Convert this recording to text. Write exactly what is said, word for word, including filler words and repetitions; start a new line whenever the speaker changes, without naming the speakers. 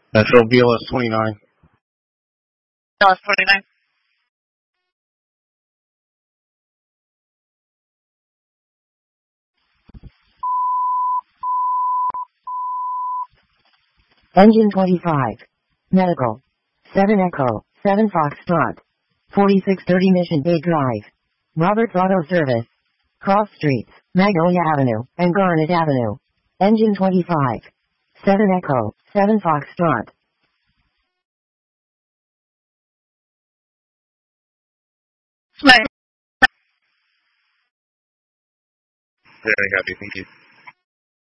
Metro B L S twenty-nine.
B L S twenty-nine.
Engine twenty-five. Medical. seven Echo, seven Foxtrot. forty-six thirty Mission Bay Drive. Roberts Auto Service. Cross Streets, Magnolia Avenue, and Garnet Avenue. Engine twenty-five. seven Echo, seven Foxtrot.
Very
Very happy, thank you.